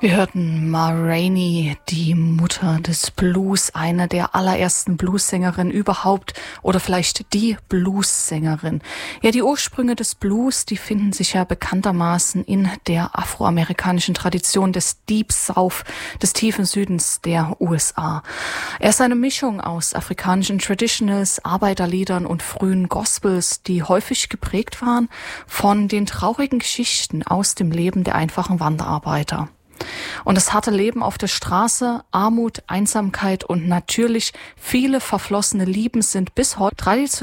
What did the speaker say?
Wir hörten Ma Rainey, die Mutter des Blues, eine der allerersten Bluessängerinnen überhaupt oder vielleicht die Bluessängerin. Ja, die Ursprünge des Blues, die finden sich ja bekanntermaßen in der afroamerikanischen Tradition des Deep South, des tiefen Südens der USA. Er ist eine Mischung aus afrikanischen Traditionals, Arbeiterliedern und frühen Gospels, die häufig geprägt waren von den traurigen Geschichten aus dem Leben der einfachen Wanderarbeiter. Und das harte Leben auf der Straße, Armut, Einsamkeit und natürlich viele verflossene Lieben sind bis heute traditionell